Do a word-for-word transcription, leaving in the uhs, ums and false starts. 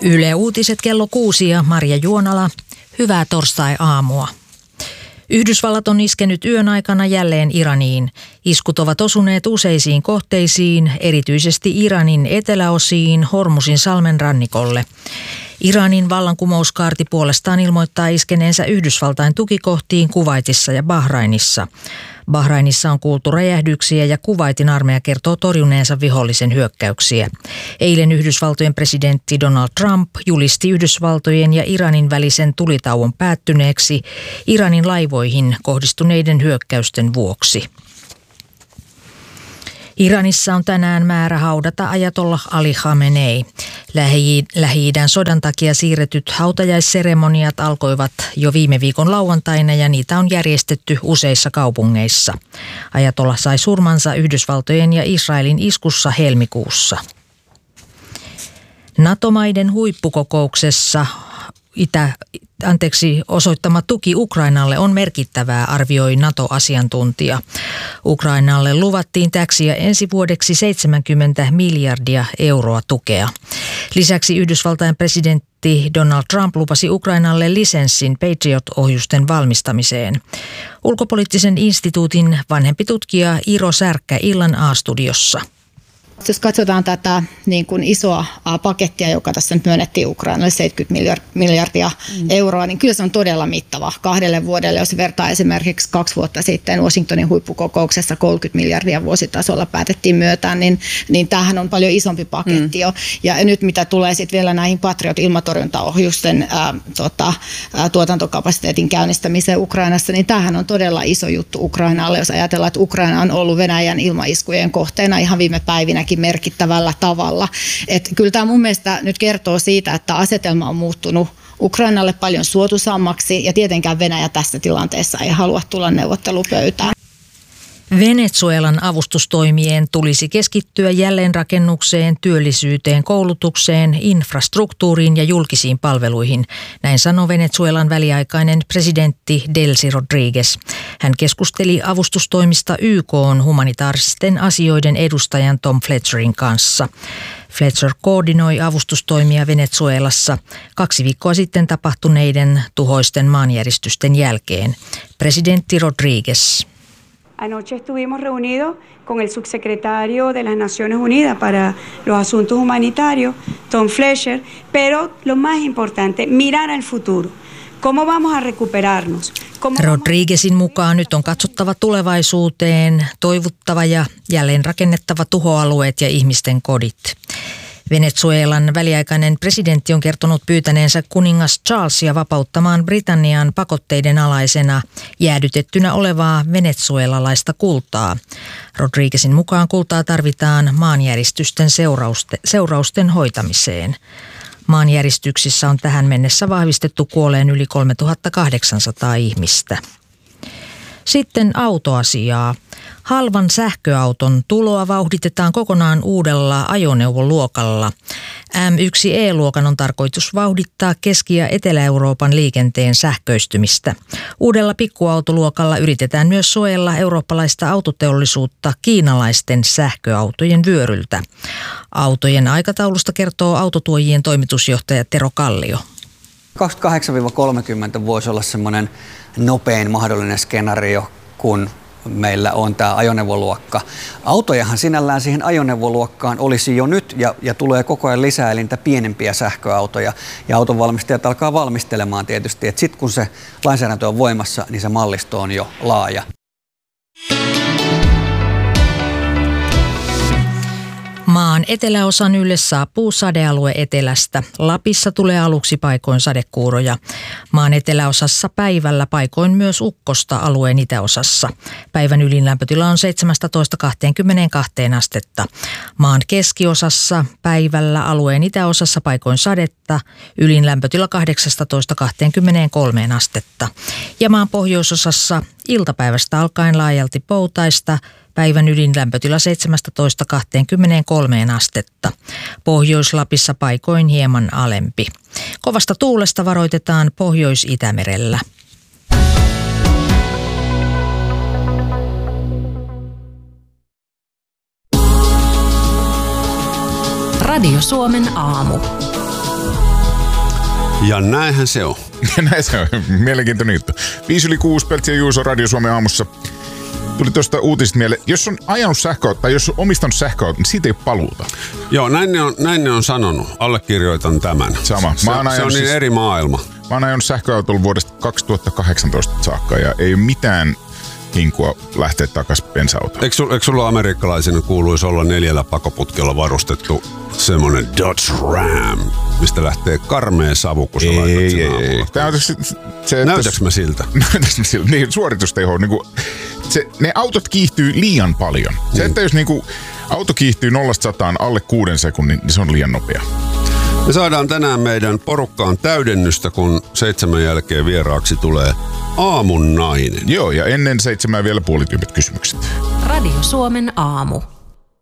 Yle Uutiset kello kuusi ja Marja Juonala. Hyvää torstai-aamua. Yhdysvallat on iskenyt yön aikana jälleen Iraniin. Iskut ovat osuneet useisiin kohteisiin, erityisesti Iranin eteläosiin Hormuzin salmen rannikolle. Iranin vallankumouskaarti puolestaan ilmoittaa iskeneensä Yhdysvaltain tukikohtiin Kuwaitissa ja Bahrainissa. Bahrainissa on kuultu räjähdyksiä ja Kuwaitin armeija kertoo torjuneensa vihollisen hyökkäyksiä. Eilen Yhdysvaltojen presidentti Donald Trump julisti Yhdysvaltojen ja Iranin välisen tulitauon päättyneeksi Iranin laivoihin kohdistuneiden hyökkäysten vuoksi. Iranissa on tänään määrä haudata ajatollah Ali Khamenei. Lähi-idän sodan takia siirretyt hautajaisseremoniat alkoivat jo viime viikon lauantaina ja niitä on järjestetty useissa kaupungeissa. Ajatollah sai surmansa Yhdysvaltojen ja Israelin iskussa helmikuussa. NATO-maiden huippukokouksessa Itä, anteeksi, osoittama tuki Ukrainalle on merkittävää, arvioi NATO-asiantuntija. Ukrainalle luvattiin täksi ja ensi vuodeksi seitsemänkymmentä miljardia euroa tukea. Lisäksi Yhdysvaltain presidentti Donald Trump lupasi Ukrainalle lisenssin Patriot-ohjusten valmistamiseen. Ulkopoliittisen instituutin vanhempi tutkija Iro Särkkä illan A-studiossa. Jos katsotaan tätä niin kuin isoa pakettia, joka tässä nyt myönnettiin Ukrainalle, seitsemänkymmentä miljardia mm. euroa, niin kyllä se on todella mittava kahdelle vuodelle. Jos vertaa esimerkiksi kaksi vuotta sitten Washingtonin huippukokouksessa kolmekymmentä miljardia vuositasolla päätettiin myötään, niin, niin tämähän on paljon isompi paketti mm. jo. Ja nyt mitä tulee sitten vielä näihin Patriot-ilmatorjuntaohjusten ää, tota, ää, tuotantokapasiteetin käynnistämiseen Ukrainassa, niin tämähän on todella iso juttu Ukrainalle, jos ajatellaan, että Ukraina on ollut Venäjän ilmaiskujen kohteena ihan viime päivinä merkittävällä tavalla. Et kyllä tämä mun mielestä nyt kertoo siitä, että asetelma on muuttunut Ukrainalle paljon suotuisammaksi ja tietenkään Venäjä tässä tilanteessa ei halua tulla neuvottelupöytään. Venezuelan avustustoimien tulisi keskittyä jälleenrakennukseen, työllisyyteen, koulutukseen, infrastruktuuriin ja julkisiin palveluihin. Näin sanoi Venezuelan väliaikainen presidentti Delcy Rodriguez. Hän keskusteli avustustoimista Y K:n humanitaaristen asioiden edustajan Tom Fletcherin kanssa. Fletcher koordinoi avustustoimia Venezuelassa kaksi viikkoa sitten tapahtuneiden tuhoisten maanjäristysten jälkeen. Presidentti Rodriguez. Anoche estuvimos reunidos con el subsecretario de las Naciones Unidas para los Asuntos Humanitarios, Tom Fletcher, pero lo más importante, mirar al futuro. ¿Cómo vamos a recuperarnos? Rodriguezin mukaan nyt on katsottava tulevaisuuteen, toivuttava ja jälleen rakennettava tuhoalueet ja ihmisten kodit. Venezuelan väliaikainen presidentti on kertonut pyytäneensä kuningas Charlesia vapauttamaan Britannian pakotteiden alaisena jäädytettynä olevaa venezuelalaista kultaa. Rodriguezin mukaan kultaa tarvitaan maanjäristysten seurausten, seurausten hoitamiseen. Maanjäristyksissä on tähän mennessä vahvistettu kuolleen yli kolmetuhattakahdeksansataa ihmistä. Sitten autoasiaa. Halvan sähköauton tuloa vauhditetaan kokonaan uudella ajoneuvoluokalla. M yksi E-luokan on tarkoitus vauhdittaa Keski- ja Etelä-Euroopan liikenteen sähköistymistä. Uudella pikkuautoluokalla yritetään myös suojella eurooppalaista autoteollisuutta kiinalaisten sähköautojen vyöryltä. Autojen aikataulusta kertoo autotuojien toimitusjohtaja Tero Kallio. kaksikymmentäkahdeksan kolmekymmentä voisi olla semmoinen nopein mahdollinen skenaario, kun meillä on tämä ajoneuvoluokka. Autojahan sinällään siihen ajoneuvoluokkaan olisi jo nyt ja, ja tulee koko ajan lisää, eli niitä pienempiä sähköautoja. Ja autonvalmistajat alkaa valmistelemaan tietysti, että sitten kun se lainsäädäntö on voimassa, niin se mallisto on jo laaja. Maan eteläosan ylle saapuu sadealue etelästä. Lapissa tulee aluksi paikoin sadekuuroja. Maan eteläosassa päivällä paikoin myös ukkosta alueen itäosassa. Päivän ylinlämpötila on seitsemäntoista kaksikymmentäkaksi astetta. Maan keskiosassa päivällä alueen itäosassa paikoin sadetta. Ylinlämpötila kahdeksantoista kaksikymmentäkolme astetta. Ja maan pohjoisosassa iltapäivästä alkaen laajalti poutaista. Päivän ydinlämpötila seitsemäntoista kaksikymmentäkolme astetta. Pohjois-Lapissa paikoin hieman alempi. Kovasta tuulesta varoitetaan Pohjois-Itämerellä. Radio Suomen aamu. Ja näinhän se on. Näin se on. Mielenkiintoinen juttu. Viisi yli kuusi, Peltsi ja Juuso, Radio Suomen aamussa. Tuli tuosta uutista mieleen. Jos on ajanut sähköautoa tai jos on omistanut sähköautoa, niin siitä ei paluuta. Joo, näin ne on, näin ne on sanonut. Allekirjoitan tämän. Sama. Se, se on niin siis, eri maailma. Mä oon ajanut sähköautolla vuodesta kaksituhattakahdeksantoista saakka ja ei ole mitään kinkua lähteä takaisin bensa-autoon. Eikö, eikö sulla amerikkalaisena kuuluisi olla neljällä pakoputkella varustettu semmoinen Dodge Ram, mistä lähtee karmea savu, kun sä ei, laitat sen ei, aamulla? Se, Näytäks mä siltä? Näytäks mä siltä? Niin, suoritusteho. Niin kuin, se, ne autot kiihtyy liian paljon. Se, mm. että jos niin kuin, auto kiihtyy nollasta sataan alle kuuden sekunnin, niin se on liian nopea. Me saadaan tänään meidän porukkaan täydennystä, kun seitsemän jälkeen vieraaksi tulee aamun nainen. Joo, ja ennen seitsemää vielä puolityypit kysymykset. Radio Suomen aamu.